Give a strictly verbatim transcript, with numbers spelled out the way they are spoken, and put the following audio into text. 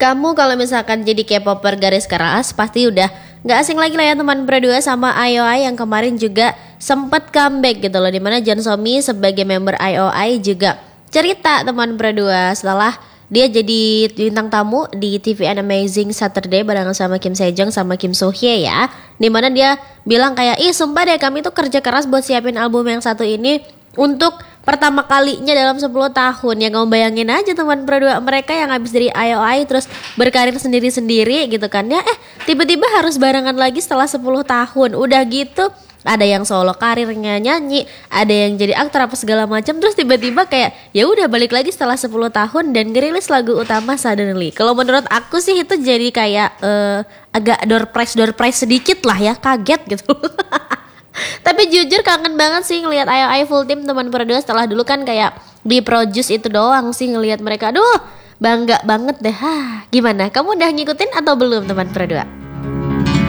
Kamu kalau misalkan jadi K-popper garis keras pasti udah nggak asing lagi lah ya teman berdua sama I O I yang kemarin juga sempat comeback gitu loh, dimana Jeon Somi sebagai member I O I juga cerita teman berdua setelah dia jadi bintang tamu di T V N Amazing Saturday barengan sama Kim Sejong sama Kim So Hye ya, dimana dia bilang kayak ih sumpah deh kami tuh kerja keras buat siapin album yang satu ini untuk pertama kalinya dalam sepuluh tahun. Ya kamu bayangin aja teman berdua, mereka yang habis dari I O I terus berkarir sendiri-sendiri gitu kan ya, eh tiba-tiba harus barengan lagi setelah sepuluh tahun. Udah gitu ada yang solo karirnya nyanyi, ada yang jadi aktor apa segala macam, terus tiba-tiba kayak ya udah balik lagi setelah sepuluh tahun dan ngerilis lagu utama Suddenly. Kalau menurut aku sih itu jadi kayak uh, agak door prize door prize sedikit lah ya, kaget gitu. Tapi jujur kangen banget sih ngelihat I O I full team teman berdua, setelah dulu kan kayak di produce itu doang sih ngelihat mereka. Aduh, bangga banget deh. Hah, gimana? Kamu udah ngikutin atau belum teman berdua?